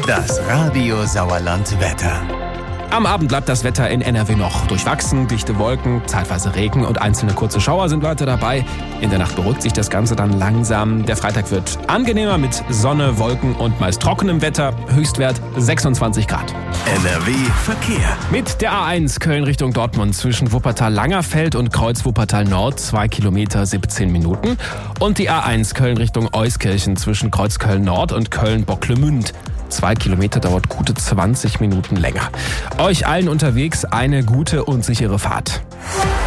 Das Radio Sauerland Wetter. Am Abend bleibt das Wetter in NRW noch durchwachsen, dichte Wolken, zeitweise Regen und einzelne kurze Schauer sind weiter dabei. In der Nacht beruhigt sich das Ganze dann langsam. Der Freitag wird angenehmer mit Sonne, Wolken und meist trockenem Wetter. Höchstwert 26 Grad. NRW Verkehr. Mit der A1 Köln Richtung Dortmund zwischen Wuppertal-Langerfeld und Kreuz-Wuppertal-Nord 2 Kilometer 17 Minuten. Und die A1 Köln Richtung Euskirchen zwischen Kreuz-Köln-Nord und Köln-Bocklemünd. 2 Kilometer dauert gute 20 Minuten länger. Euch allen unterwegs eine gute und sichere Fahrt.